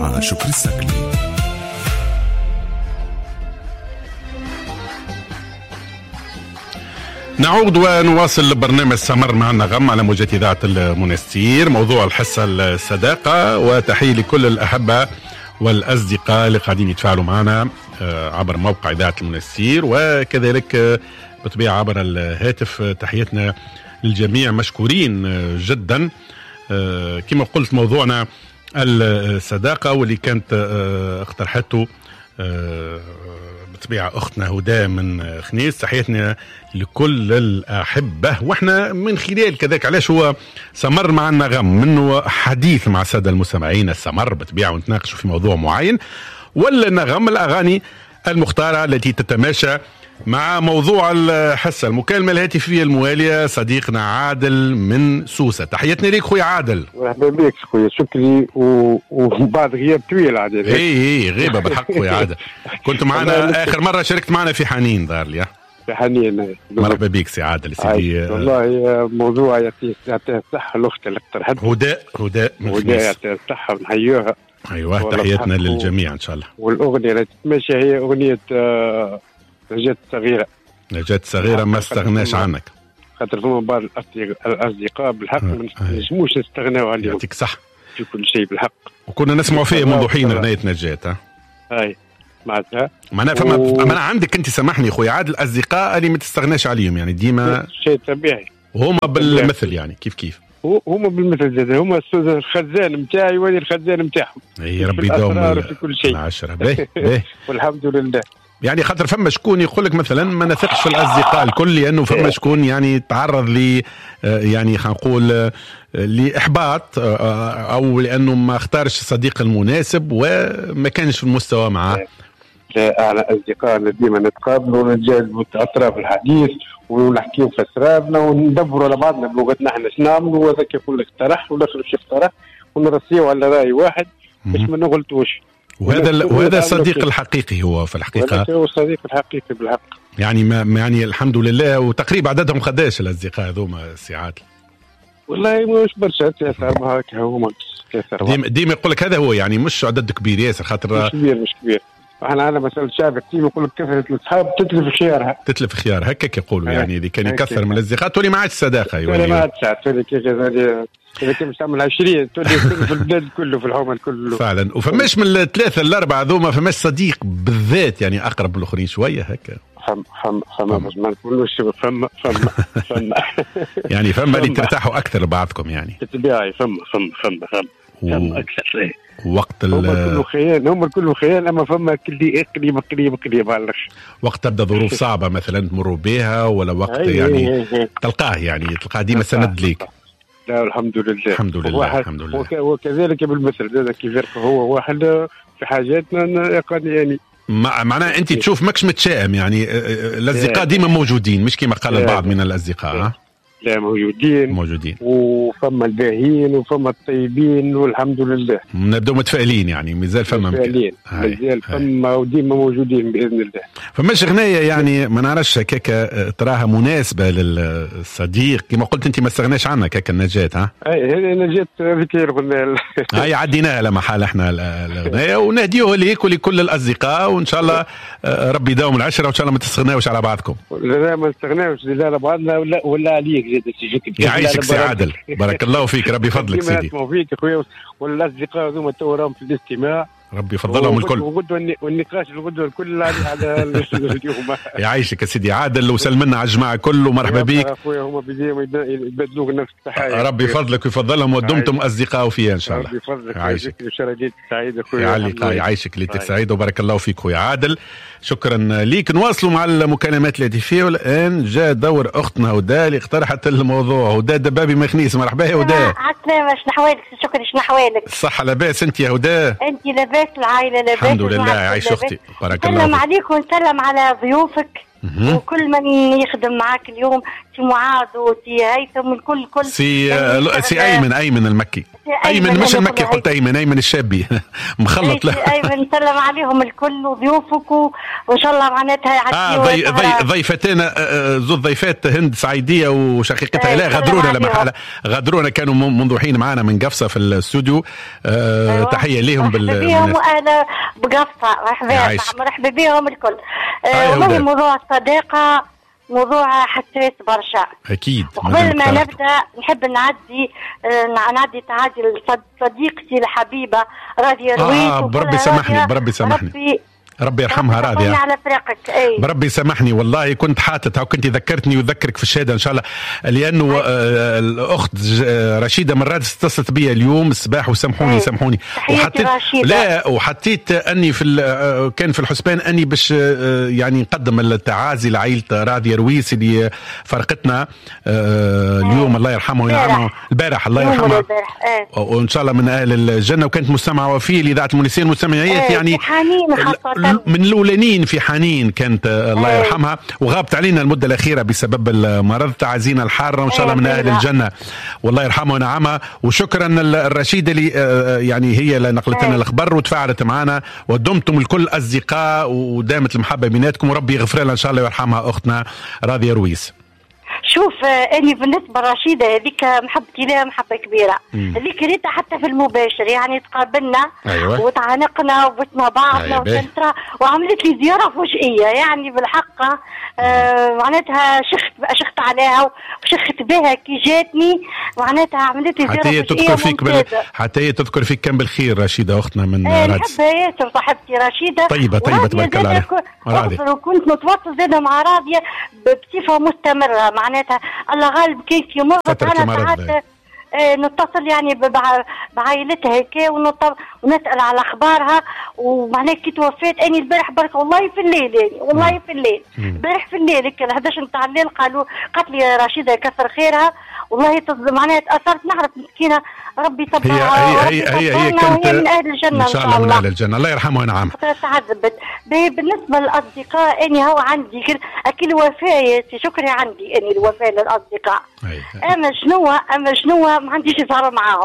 شكري السكلي. نعود ونواصل برنامج سمر مع النغم على موجات إذاعة المنستير. موضوع الحصة الصداقة، وتحية لكل الأحبة والأصدقاء اللي قاعدين يتفاعلوا معنا عبر موقع إذاعة المنستير، وكذلك بطبيعة عبر الهاتف. تحياتنا للجميع، مشكورين جدا. كما قلت موضوعنا الصداقة، واللي كانت اقترحته بطبيعة أختنا هدى من خنيس. تحياتنا لكل الأحبة، وإحنا من خلال كذلك علاش هو سمر مع النغم منه حديث مع السادة المستمعين. السمر بطبيعة ونتناقشوا في موضوع معين، ولا النغم الأغاني المختارة التي تتماشى مع موضوع الحصة. المكالمة الهاتفية الموالية صديقنا عادل من سوسة. تحياتنا ليك خويا عادل. مرحبا بك خويا شكري، وبعد غياب طويل عادل. اي غيبة بالحق خويا عادل. كنت معنا آخر مرة شاركت معنا في حنين ظهر لي. في حنين. مرحبا بك سي عادل سيدي. والله موضوع يعطيه الصحة الأخت اللي اقترحتها هدى من خنيس. يعطيها الصحة ونحيوها. أيوة تحياتنا للجميع إن شاء الله. والأغنية اللي تتماشى هي أغنية نجاة صغيرة. نجاة صغيرة ما استغناش عنك. خاطر فما بعض الأصدقاء بالحق ما نجموش نستغناو عليهم. يعطيك صح في كل شيء بالحق. وكنا نسمعوا فيه منذ حين أغنية نجاة. هاي معناتها معناها فما عندك أنت سامحني خويا عادل الأصدقاء اللي ما تستغناش عليهم، يعني ديما شيء طبيعي. وهما بالمثل يعني كيف هما بالمثل زاد هما الخزان نتاعي وانا الخزان نتاعهم. اي ربي يداوم في كل شيء. العشرة باهي والحمد لله. يعني خاطر فما شكون يقول لك مثلا ما نثقش في الاصدقاء الكل، لانه فما شكون يعني تعرض ل يعني خلينا نقول لاحباط، او لانه ما اختارش الصديق المناسب وما كانش في المستوى معاه. لا، على اصدقائنا ديما نتقابلوا ونتجاذبوا اطراف الحديث ونحكيو في اسرارنا وندبروا على بعضنا بلغتنا احنا اش نعملوا، وهذاك يقول لك اقترح والاخر اش اقترح، ونرسيو على راي واحد باش ما نغلطوش. وهذا الصديق الحقيقي هو في الحقيقه. هو الصديق الحقيقي بالحق. يعني ما يعني الحمد لله. وتقريبا عددهم قداش الاصدقاء هذوما سي عادل؟ والله مش برشا، 9 هكا هما. ديما يقول لك هذا هو، يعني مش عدد كبير ياسر. خاطر مش كبير. احنا على مسألة شعب كثير يقول لك كثرة الأصحاب تتلف خيارها هكاك يقولوا. يعني إذا كان يكثر من الأصدقاء تولي ما عادش صداقة. تولي ما عادش تولي إذا كان مش تعمل 20 تولي في البلاد كله في الحومة كله فعلا. وفماش من الثلاثة الأربعة ذوما فماش صديق بالذات يعني أقرب من الآخرين شوية هكا. فما ما نقولوش فما يعني فما اللي ترتاحوا أكثر بعضكم يعني. بالطبيعة فما أكثر. وقت هم كله خيال اما فما كلي قريب على وقت تبدا ظروف صعبه مثلا تمر بها، ولا وقت يعني تلقاه يعني تلقاه ديما سند ليك. لا الحمد لله الحمد لله. وكذلك بالمثل هذا كيف هو واحد في حاجاتنا يعني معناه انت تشوف ماكش متشائم يعني. الاصدقاء ديما موجودين، مش كما قال البعض من الاصدقاء. لا موجودين وفما الباهين وفما الطيبين والحمد لله. نبدأ متفائلين يعني مازال فما مازال فما وديما موجودين بإذن الله. فماش غناية يعني ما نعرفش هكاكا تراها مناسبة للصديق كما قلت انت ما استغناش عنها هكاكا النجاة. هذه نجاة ذكر هاي عديناها لما حال احنا الغناية ونهديوه ليك ولكل الأصدقاء، وإن شاء الله ربي يداوم العشرة وإن شاء الله ما تستغناوش على بعضكم. لا ما نستغناوش لا على بعضنا ولا عليك. يعيشك سي عادل، بارك الله فيك، ربي يفضلك سيدي. فيك اخويا والاصدقاء هذوما تو راهم في الاستماع، ربي يفضلهم الكل. والنقاش الغدوه الكل على اليوم. يعيشك يا سيدي عادل وسلمنا على الجماعه الكل ومرحبا بك. اخويا هما بديهم يبدلوك نفس التحيه. ربي يفضلك ويفضلهم ودمتم اصدقاء وفيها ان شاء الله. ربي يفضلك يعيشك وشرجيت سعيد اخويا. يعلي يعيشك ليلتك سعيده وبارك الله فيك اخويا عادل. شكرا ليك. نواصلوا مع المكالمات الهاتفيه، والان جاء دور اختنا هدى اللي اقترحت الموضوع. هدى دبابي مخنيس، مرحبا يا هدى. عسلامة، شنو احوالك؟ شكرا، شنو احوالك؟ الصحه لاباس انت يا هدى؟ انت لاباس، العائله لاباس؟ الحمد لله. عايش اختي بارك الله فيك. نسلم عليك ونسلم على ضيوفك وكل من يخدم معاك اليوم، سي معاذ وسي هيثم والكل سي ايمن المكي. سي ايمن مش المكي، قلت ايمن الشابي مخلط. لا ايمن سلم عليهم الكل وضيوفك وان شاء الله معناتها ضيفتنا زوج ضيفات هند سعيديه وشقيقتها لا غدرونا لما غدرونا كانوا منذ حين معنا من قفصه في الاستوديو. تحيه لهم بهم واهلا بقفصه. مرحبا بهم الكل. والله موضوع الصداقه موضوع حساس برشا اكيد. قبل ما نبدا نحب نعدي تعادي لصديقتي الحبيبه راضيه رويس. بربي سامحني ربي يرحمها راضية على فريقك. بربي سامحني والله كنت حاطتها وكنت ذكرتني وذكرك في الشهاده ان شاء الله، لانه الاخت رشيده مرات اتصلت بي اليوم الصباح وسامحوني وحطيت اني كان في الحسبان اني باش يعني نقدم التعازي لعائله راضيه رويس اللي فرقتنا اليوم الله يرحمه وينعمه البارح الله يرحمه وان شاء الله من اهل الجنه. وكانت مستمعه وفيه لاذاعه المونسين والمستمعيات يعني من الاولانيين في حنين كانت الله يرحمها، وغابت علينا المده الاخيره بسبب المرض. تعازينا الحاره وان شاء الله من اهل الجنه والله يرحمها ونعمها. وشكرا الرشيده اللي يعني هي اللي نقلت لنا الخبر وتفاعلت معنا، ودمتم الكل اصدقاء ودامت المحبه بيناتكم، وربي يغفر لها ان شاء الله ويرحمها اختنا راضيه رويس. شوف اني بالنسبه لرشيده هذيك محبتي لها محبه كبيره اللي كريتها حتى في المباشر، يعني تقابلنا وتعانقنا وبسنا بعضنا وعملت لي زياره فجئيه يعني بالحق معناتها شخت عليها وشخت بها كي جاتني معناتها عملت لي زياره فجئيه حتى هي تذكر فيك كم بالخير رشيده اختنا من رادس. نحبها ياسر صاحبتي رشيده طيبه تبارك الله عليها. وكنت نتواصل زاده مع راضيه بصفه مستمره معناتها الله غالب كان في مرة أنا ساعات نتصل يعني بعائلتها هيك ونسأل على أخبارها. ومعناه كي توفيت أني البارح برك والله في الليل يعني والله في الليل البارح في الليل هيك 11 نتاع الليل قالت لي رشيدة كثر خيرها والله معناها تأثرت نعرف مسكينة ربي صبرها هي كانت من أهل الجنة إن شاء الله من أهل الجنة الله يرحمها وينعمها. تعذبت. بالنسبة للأصدقاء أني هو عندي أكل وفاة شكري عندي أني الوفاة للأصدقاء. أما شنو ما عنديش يظهر معاهم.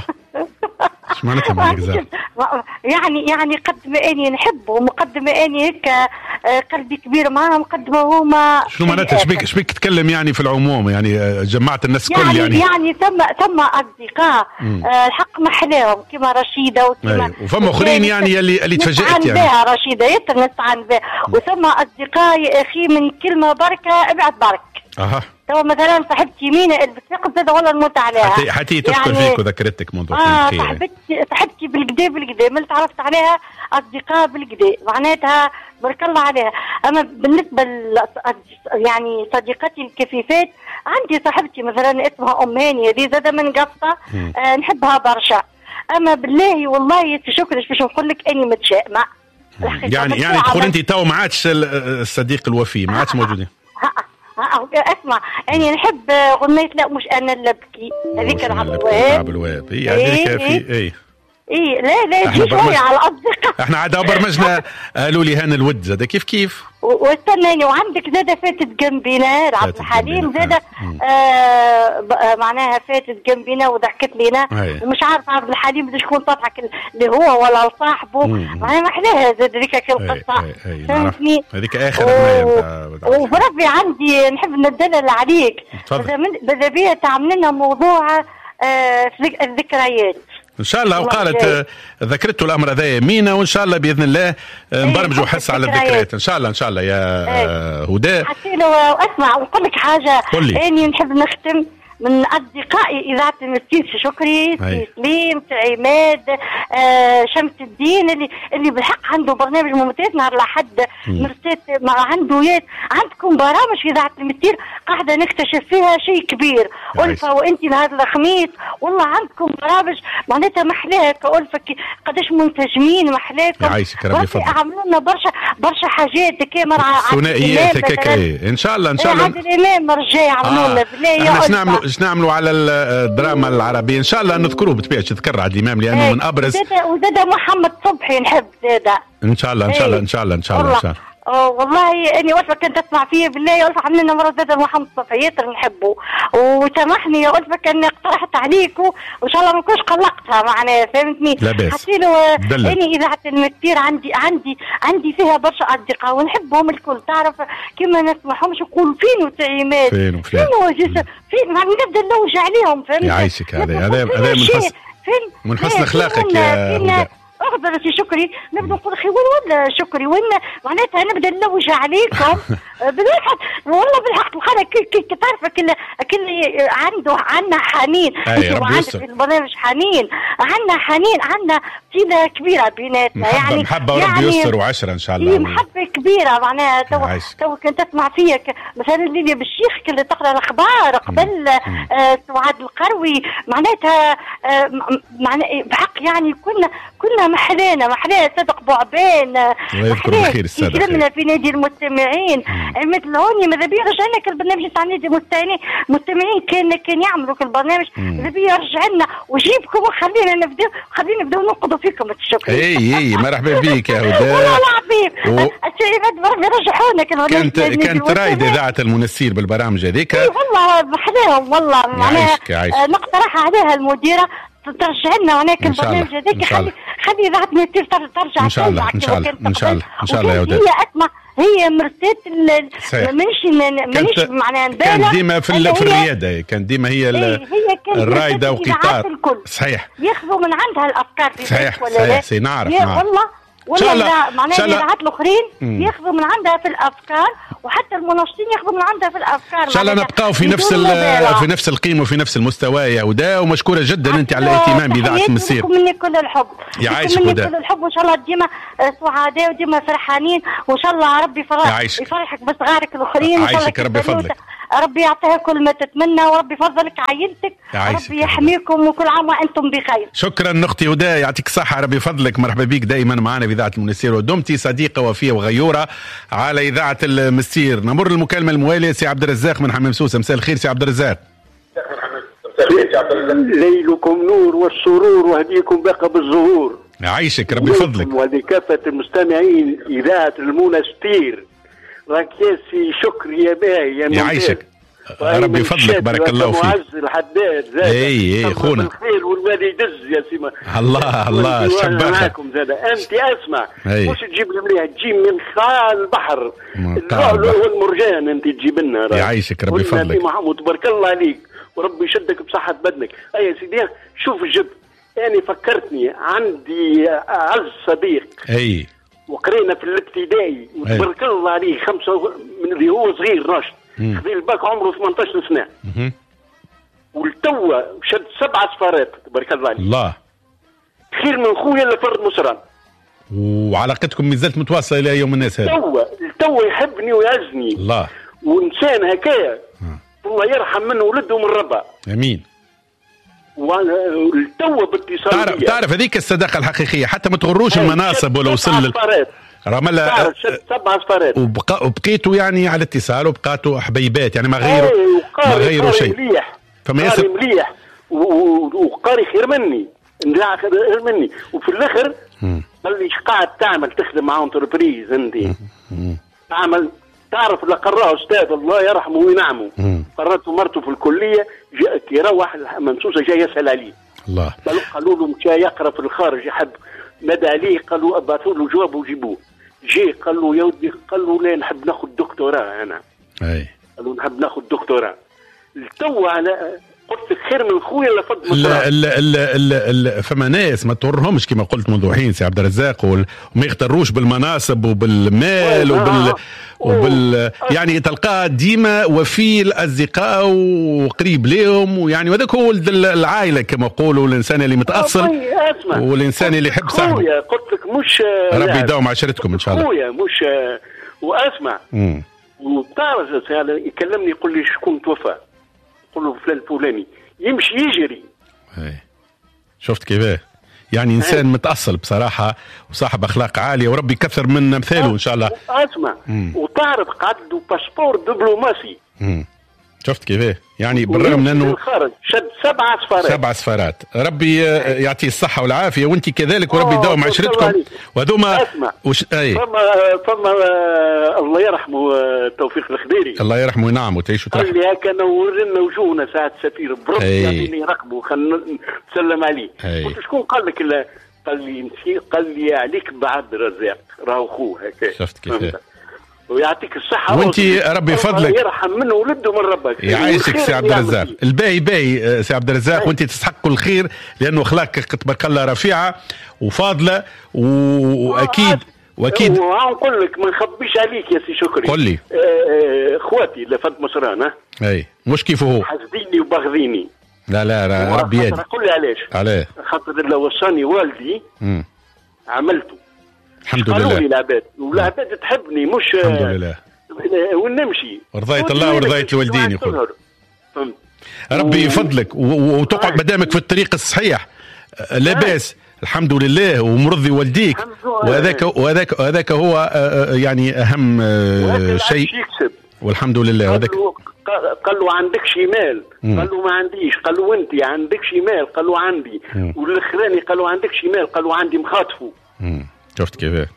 ايش معناتها ما يظهر؟ يعني قد ما اني نحبهم وقد ما اني هيك قلبي كبير معاهم قد ما هما. شنو معناتها ايش بيك تتكلم يعني في العموم يعني جمعت الناس كل يعني ثم اصدقاء الحق محلاهم كما رشيده وكما وفما اخرين يعني اللي تفاجئت يعني بها رشيده نستعان بها وثم اصدقاء يا اخي من كلمه بركه ابعد برك. تو مثلا صاحبتي مينا البساق زاد والله نموت عليها حتى تذكر يعني فيك وذكرتك موضوع صاحبتي بالقدا من تعرفت عليها اصدقاء بالقدا معناتها بارك الله عليها. اما بالنسبه يعني صديقتي الكفيفات عندي صاحبتي مثلا اسمها هاني هذه زاد من قفصه نحبها برشا. اما بالله والله شكرا باش نقول لك اني متشائمه يعني تقول انت تو ما عادش الصديق الوفي ما عادش موجودين. اسمع يعني نحب غنيت لا مش انا اللي ابكي هذيك عبد الوهاب هي هذيك في لا جي شويه على الاصدقاء. احنا عاد برمجنا قالوا لي هان الود زاد كيف واستناني وعندك زاده فاتت جنبينا عبد الحليم زاده معناها فاتت جنبينا وضحكت لنا ومش عارف عبد الحليم بدها شكون تضحك اللي هو ولا صاحبه معناها ما احلاها زاد هذيك القصه فهمتني هذيك اخر وبربي عندي نحب ندلل عليك بدا بيا تعمل لنا موضوع الذكريات ان شاء الله. وقالت ذكرته الامر هذا مينا وان شاء الله باذن الله نبرمجوا حس على الذكريات ان شاء الله يا هدى. حتى لو اسمع ونقول لك حاجه اني نحب نختم من اصدقائي اذاعه المسكين شكري سليم عماد شمس الدين اللي بالحق عنده برنامج ممتاز نهار الاحد مرتات عنده عندكم برامج في اذاعه المسكين قاعده نكتشف فيها شيء كبير. ألفة وانت نهار الخميس والله عندكم برامج معناتها محلاها كألفة قداش منتجمين محلاكم عملوا لنا برشا حاجات كاميرا ثنائيات هكاك ان شاء الله عادل امام رجاء عملوا لنا بالله ايش نعملوا على الدراما العربيه ان شاء الله نذكروه بطبيعه تذكر عادل امام لانه من ابرز وزاد محمد صبحي نحب زاده ان شاء الله والله اني وقت كنت اسمع فيه بالله يا الف عملنا مره زاد محمد صفيات نحبه وسامحني يا الف كان اقترحت عليك وان شاء الله ما نكونش قلقتها معناها فهمتني. لا باس. حكي له اني اذاعه المسير عندي فيها برشا اصدقاء ونحبهم الكل تعرف كما نسمعهمش يقولوا فين وتعيمات فين ما نبدا نلوج عليهم فهمتني. يعيشك هذا من حسن اخلاقك يا هدى. اقدر سي شكري نبدا نقول اخي ولا شكري وين معناتها نبدا نلوج عليكم بالحق والله بالحق كي تعرف كل عندنا حنين عندك في البرنامج حنين عندنا صله كبيره بيناتنا يعني محبه وربي يستر وعشرة ان شاء الله. محبه كبيره معناها تو كنت اسمع فيك مثلا ليليا بالشيخ اللي تقرا الاخبار قبل سعاد القروي معناتها بحق يعني كنا محلانا صدق بوعبان محلانا يكرمنا في نادي المستمعين مثل هوني ماذا بيا رجعنا البرنامج تاع نادي المستمعين كان يعملوا في البرنامج ماذا بيا رجعنا وجيبكم وخلينا نبداو ننقضوا فيكم الشكر. اي مرحبا بك يا هدى والله العظيم الشيء رجعونا كانت رايد اذاعه المنسير بالبرامج هذيك. اي والله محلاهم والله معناها نقترح عليها المديره ترجع لنا هناك البرنامج هذاك خلي اذاعه المسير ترجع ان شاء الله ان شاء الله يا وداد. هي مرسات مانيش معناها كان ديما في الرياده كان ديما هي الرايده وقطار صحيح ياخذوا من عندها الافكار صحيح نعرف والله معناها الاذاعات الاخرين ياخذوا من عندها في الافكار وحتى المناشطين ياخذوا من عندها في الافكار. ان شاء الله نبقاو في نفس القيمه وفي نفس المستوى يا هدى ومشكوره جدا انت على الاهتمام باذاعه المسير. مني كل الحب يعيشك مني كل الحب وان شاء الله ديما سعداء وديما فرحانين وان شاء الله ربي يفرحك بصغارك الاخرين يعيشك ربي فضلك ربي يعطيها كل ما تتمنى وربي يفضلك عائلتك ربي يحميكم وكل عام وانتم بخير. شكرا اختي هدى يعطيك الصحه ربي يفضلك مرحبا بك دائما معنا بإذاعة المنسير ودمتي صديقة وفية وغيورة على إذاعة المسير. نمر المكالمة الموالية سي عبد الرزاق من حمام سوسة. مساء الخير سي عبد الرزاق. ليلكم نور والسرور وهديكم باقى بالزهور. يعيشك ربي يفضلك. ولكافة المستمعين إذاعة المنسير راكياسي شكري يا باهي يا يعيشك ربي يفضلك بارك الله فيك. معز الحداد زاد اي خونا الخير والوالي دز يا سيما الله شباخه معاكم زاد انت اسمع مش تجيب لي مليح تجيب من خال البحر اللؤلؤ والمرجان انت تجيب لنا يعيشك ربي يفضلك محمود تبارك الله عليك وربي يشدك بصحه بدنك. اي يا سيدي شوف الجد يعني فكرتني عندي اعز صديق وقرينا في الابتدائي وتبارك الله عليه 5 من اللي هو صغير ناشط خذي الباك عمره 18 سنه والتوا شد 7 سفارات تبارك الله عليه. الله خير من خويا اللي فرد مصران وعلاقتكم مازالت متواصله الى يوم الناس هذا. التوا يحبني ويعزني الله وانسان هكايا الله يرحم منه ولده من ربع امين. والتوا باتصال تعرف هذيك الصداقه الحقيقيه حتى ما تغروش المناصب ولا وصل رملا 7 سفارات وبقيتوا يعني على اتصال وبقاتوا حبيبات يعني ما غيروا شيء مليح فما ياسر مليح وقاري خير مني خير مني وفي الاخر قال لي قاعد تعمل تخدم مع انتربريز انت تعمل تعرف اللي قراه استاذ الله يرحمه وينعمه قررته مرته في الكليه يروح منسوسه جاي يسال عليه الله قالوا له مشى يقرا في الخارج يحب نادى عليه قالوا ابعثوا له جواب وجيبوه جي قال له يا ودي قال له لا نحب ناخذ دكتوراه انا قالوا نحب ناخذ دكتوراه التو على قلت لك خير من خويا اللي فض لا فما ناس ما تورهمش كما قلت منذ حين سي عبد الرزاق وما يغتروش بالمناصب وبالمال وبال يعني تلقاه ديما وفي الاصدقاء وقريب لهم ويعني وهذاك هو العائله كما يقولوا الانسان اللي متاصل والانسان اللي يحب صاحبه. قلت لك مش ربي يداوم عشرتكم ان شاء الله. خويا مش واسمع وتعرف يكلمني يقول لي شكون توفى قل له فلان الفلاني يمشي يجري. شفت كيف يعني انسان متاصل بصراحه وصاحب اخلاق عاليه وربي يكثر من امثاله ان شاء الله. اسمع وتعرف قعد له باسبور دبلوماسي شفت كيف يعني بالرغم من انه شد 7 سفارات. ربي يعطيه الصحه والعافيه، وانت كذلك، وربي يداوم عشرتكم وهذوما فما الله يرحمه توفيق الخديري، الله يرحمه وينعمه وتعيشوا قال لي هكا نورنا وجوهنا ساعه سفير بربي يعطيني رقمه خلينا نسلم عليه. قلت شكون قال لك؟ قال لي عليك بعد رزاق راهو خوه هكا. شفت كيف ويعطيك الصحة، وانت ربي فضلك يرحم منه ولده من ربك. يعيشك سي عبد الرزاق، الباقي باقي سي عبد الرزاق، وانت تستحق كل خير لانه اخلاقك تبارك الله رفيعه وفاضله واكيد ونقول لك ما نخبيش عليك يا سي شكري. قل لي اخواتي اللي فد مصران اي مش كيف هو حاسديني وباغذيني. لا ربي يدي. قل لي علاش؟ علاه؟ خاطر لو وصاني والدي عملته. الحمد لله. قالوا لي العباد والعباد تحبني مش الحمد لله. وين نمشي ورضايت الله ورضايت الوالدين يقول. ربي يفضلك وتقعد مدامك في الطريق الصحيح لا باس. الحمد لله ومرضي والديك، وهذاك هو يعني اهم شيء. والحمد لله. هذاك قال له عندكش مال؟ قال له ما عنديش. قال له انت عندكش مال؟ قال له عندي. والاخراني قال له عندكش مال؟ قال له عندي مخاطفه. شفت كيف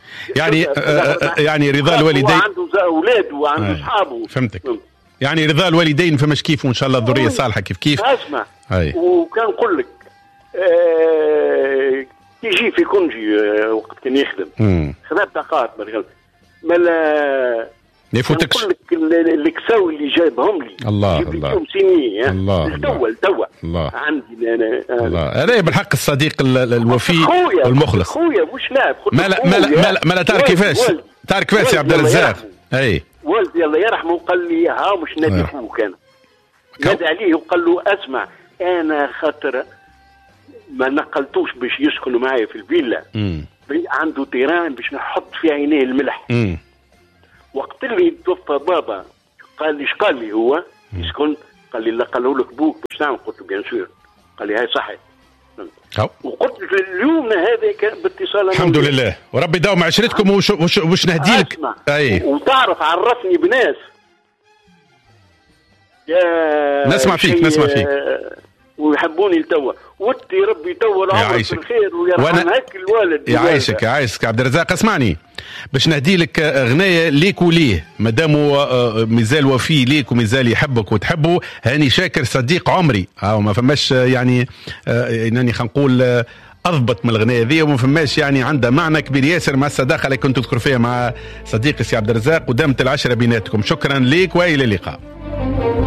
يعني رضا الوالدين، عنده اولاد وعنده اصحابه. فهمتك. يعني رضا الوالدين فماش كيف، وان شاء الله الذريه صالحه كيف اسمع. وكان نقول لك يجي في كونجي وقت كان يخدم خذت دقات مالا يفوتكش. نقول لك الكساوي اللي جابهم لي الله الله عندي انا الله. هذا بالحق الصديق الوفي والمخلص. خويا مش لاعب. ما تعرف كيفاش يا عبد الرزاق. اي والدي الله يرحمه قال لي ها مش نادي اخوك انا نادى عليه وقال له اسمع انا خاطر ما نقلتوش باش يسكنوا معايا في الفيلا. عنده تيران باش نحط في عينيه الملح. وقت اللي توفى بابا قال لي قال لي هو يسكن؟ قال لي لا قالوا لك بوك باش تعمل؟ قلت له بيان سور. قال لي هاي صحيح. وقلت لك اليوم هذا كان باتصال الحمد لله، وربي يداوم عشرتكم. وش نهدي لك؟ اي وتعرف عرفني بناس نسمع فيك ويحبوني لتوا وانت ربي توا العمر في الخير ويرحم هيك الوالد. يعيشك عبد الرزاق. اسمعني باش نهدي لك اغنيه ليك وليه مادامو مازال وفي ليك ومازال يحبك وتحبه. هاني شاكر صديق عمري ما فماش يعني انني خنقول اضبط من الاغنيه ذي، وما فماش يعني عندها معنى كبير ياسر مع الصداقه اللي كنت تذكر فيها مع صديقي سي عبد الرزاق، ودامت العشره بيناتكم. شكرا ليك والى اللقاء.